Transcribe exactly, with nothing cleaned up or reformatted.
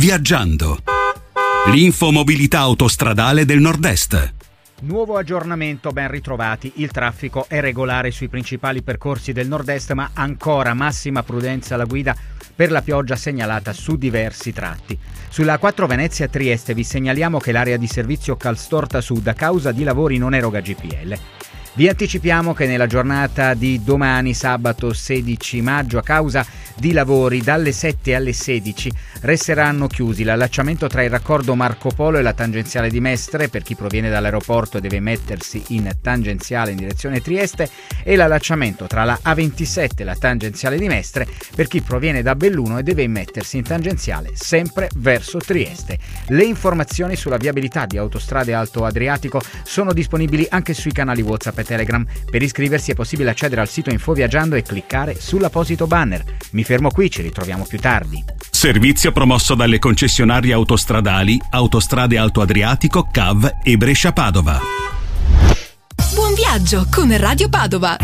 Viaggiando. L'infomobilità autostradale del Nord-Est. Nuovo aggiornamento, ben ritrovati. Il traffico è regolare sui principali percorsi del Nord-Est, ma ancora massima prudenza alla guida per la pioggia segnalata su diversi tratti. Sulla A quattro Venezia-Trieste vi segnaliamo che l'area di servizio Calstorta Sud a causa di lavori non eroga G P L. Vi anticipiamo che nella giornata di domani, sabato sedici maggio, a causa di lavori dalle sette alle sedici resteranno chiusi l'allacciamento tra il raccordo Marco Polo e la tangenziale di Mestre per chi proviene dall'aeroporto e deve mettersi in tangenziale in direzione Trieste, e l'allacciamento tra la A ventisette e la tangenziale di Mestre per chi proviene da Belluno e deve mettersi in tangenziale sempre verso Trieste. Le informazioni sulla viabilità di Autostrade Alto Adriatico sono disponibili anche sui canali WhatsApp e Telegram. Per iscriversi è possibile accedere al sito Info Viaggiando e cliccare sull'apposito banner. Mi fermo qui, ci ritroviamo più tardi. Servizio promosso dalle concessionarie autostradali Autostrade Alto Adriatico, C A V e Brescia Padova. Buon viaggio con Radio Padova.